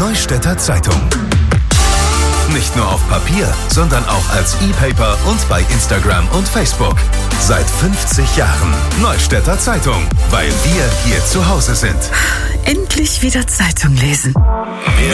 Neustädter Zeitung. Nicht nur auf Papier, sondern auch als E-Paper und bei Instagram und Facebook. Seit 50 Jahren Neustädter Zeitung, weil wir hier zu Hause sind. Endlich wieder Zeitung lesen.